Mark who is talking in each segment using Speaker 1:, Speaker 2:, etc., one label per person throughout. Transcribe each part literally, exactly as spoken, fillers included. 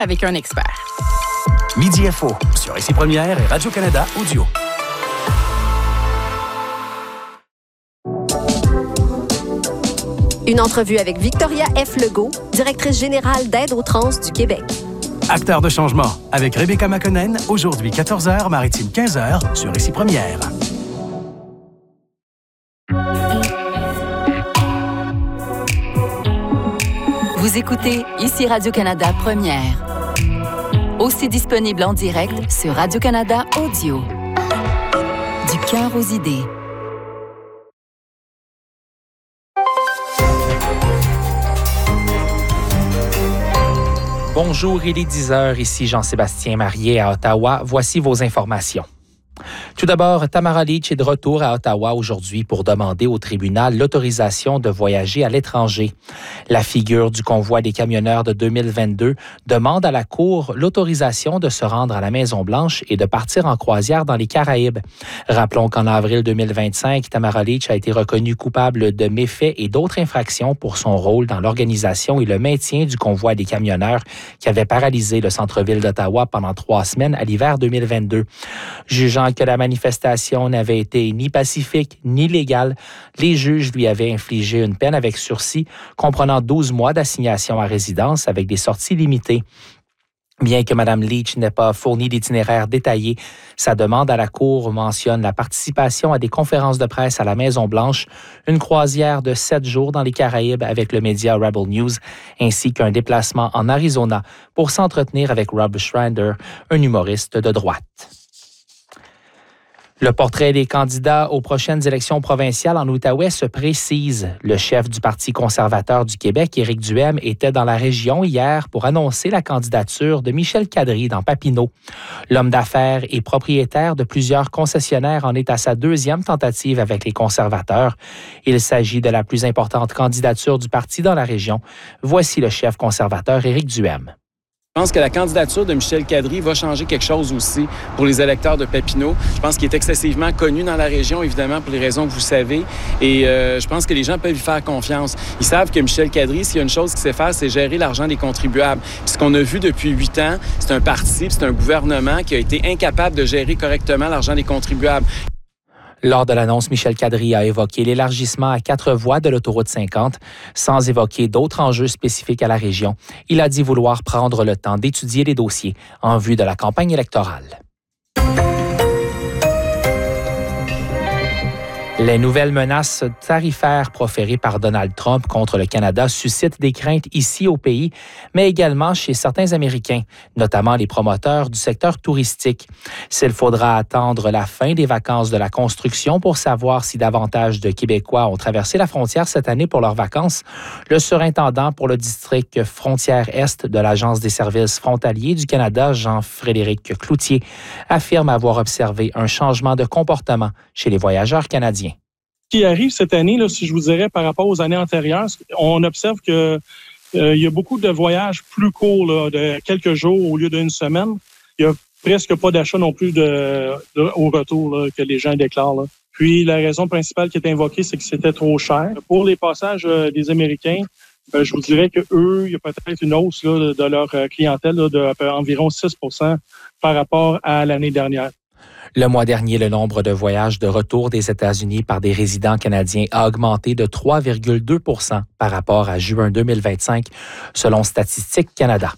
Speaker 1: avec un expert.
Speaker 2: Midi Info sur Ici Première et Radio-Canada Audio.
Speaker 3: Une entrevue avec Victoria F. Legault, directrice générale d'Aide aux trans du Québec.
Speaker 2: Acteur de changement avec Rebecca McConnell, aujourd'hui quatorze heures, Maritime quinze heures sur Ici Première.
Speaker 4: Vous écoutez Ici Radio-Canada Première. Aussi disponible en direct sur Radio-Canada Audio. Du cœur aux idées.
Speaker 5: Bonjour, il est dix heures, ici Jean-Sébastien Marié à Ottawa. Voici vos informations. Tout d'abord, Tamara Lich est de retour à Ottawa aujourd'hui pour demander au tribunal l'autorisation de voyager à l'étranger. La figure du convoi des camionneurs de deux mille vingt-deux demande à la Cour l'autorisation de se rendre à la Maison-Blanche et de partir en croisière dans les Caraïbes. Rappelons qu'en avril deux mille vingt-cinq, Tamara Lich a été reconnue coupable de méfaits et d'autres infractions pour son rôle dans l'organisation et le maintien du convoi des camionneurs qui avait paralysé le centre-ville d'Ottawa pendant trois semaines à l'hiver deux mille vingt-deux. Jugeant que la manifestation n'avait été ni pacifique ni légale, les juges lui avaient infligé une peine avec sursis comprenant douze mois d'assignation à résidence avec des sorties limitées. Bien que Mme Lich n'ait pas fourni d'itinéraire détaillé, sa demande à la Cour mentionne la participation à des conférences de presse à la Maison-Blanche, une croisière de sept jours dans les Caraïbes avec le média Rebel News, ainsi qu'un déplacement en Arizona pour s'entretenir avec Rob Schrander, un humoriste de droite. Le portrait des candidats aux prochaines élections provinciales en Outaouais se précise. Le chef du Parti conservateur du Québec, Éric Duhaime, était dans la région hier pour annoncer la candidature de Michel Kadri dans Papineau. L'homme d'affaires et propriétaire de plusieurs concessionnaires en est à sa deuxième tentative avec les conservateurs. Il s'agit de la plus importante candidature du parti dans la région. Voici le chef conservateur Éric Duhaime.
Speaker 6: Je pense que la candidature de Michel Kadri va changer quelque chose aussi pour les électeurs de Papineau. Je pense qu'il est excessivement connu dans la région, évidemment, pour les raisons que vous savez. Et euh, je pense que les gens peuvent y faire confiance. Ils savent que Michel Kadri, s'il y a une chose qu'il sait faire, c'est gérer l'argent des contribuables. Puis ce qu'on a vu depuis huit ans, c'est un parti, c'est un gouvernement qui a été incapable de gérer correctement l'argent des contribuables.
Speaker 5: Lors de l'annonce, Michel Kadri a évoqué l'élargissement à quatre voies de l'autoroute cinquante, sans évoquer d'autres enjeux spécifiques à la région. Il a dit vouloir prendre le temps d'étudier les dossiers en vue de la campagne électorale. Les nouvelles menaces tarifaires proférées par Donald Trump contre le Canada suscitent des craintes ici au pays, mais également chez certains Américains, notamment les promoteurs du secteur touristique. S'il faudra attendre la fin des vacances de la construction pour savoir si davantage de Québécois ont traversé la frontière cette année pour leurs vacances, le surintendant pour le district Frontière-Est de l'Agence des services frontaliers du Canada, Jean-Frédéric Cloutier, affirme avoir observé un changement de comportement chez les voyageurs canadiens.
Speaker 7: Ce qui arrive cette année, là, si je vous dirais par rapport aux années antérieures, on observe que euh, il y a beaucoup de voyages plus courts, là, de quelques jours au lieu d'une semaine. Il y a presque pas d'achat non plus de, de au retour là, que les gens déclarent. Là. Puis la raison principale qui est invoquée, c'est que c'était trop cher. Pour les passages euh, des Américains, euh, je vous dirais que eux, il y a peut-être une hausse là, de, de leur clientèle là, de environ six pour cent par rapport à l'année dernière.
Speaker 5: Le mois dernier, le nombre de voyages de retour des États-Unis par des résidents canadiens a augmenté de trois virgule deux pour cent par rapport à juin deux mille vingt-cinq, selon Statistique Canada.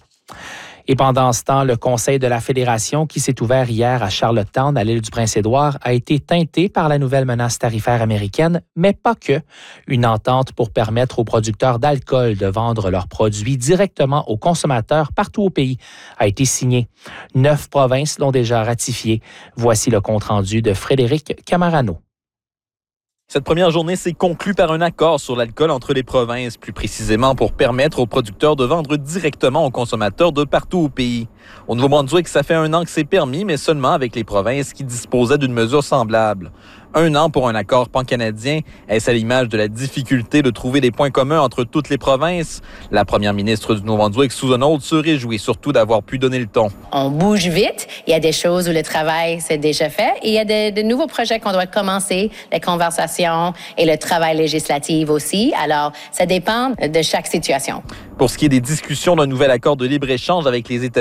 Speaker 5: Et pendant ce temps, le Conseil de la Fédération, qui s'est ouvert hier à Charlottetown, à l'île du Prince-Édouard, a été teinté par la nouvelle menace tarifaire américaine, mais pas que. Une entente pour permettre aux producteurs d'alcool de vendre leurs produits directement aux consommateurs partout au pays a été signée. Neuf provinces l'ont déjà ratifié. Voici le compte-rendu de Frédéric Camarano.
Speaker 8: Cette première journée s'est conclue par un accord sur l'alcool entre les provinces, plus précisément pour permettre aux producteurs de vendre directement aux consommateurs de partout au pays. Au Nouveau-Brunswick, ça fait un an que c'est permis, mais seulement avec les provinces qui disposaient d'une mesure semblable. Un an pour un accord pan-canadien, est-ce à l'image de la difficulté de trouver des points communs entre toutes les provinces? La première ministre du Nouveau-Brunswick, Susan Holt, se réjouit surtout d'avoir pu donner le ton.
Speaker 9: On bouge vite. Il y a des choses où le travail s'est déjà fait et il y a de, de nouveaux projets qu'on doit commencer, les conversations et le travail législatif aussi. Alors, ça dépend de chaque situation.
Speaker 8: Pour ce qui est des discussions d'un nouvel accord de libre-échange avec les États-Unis,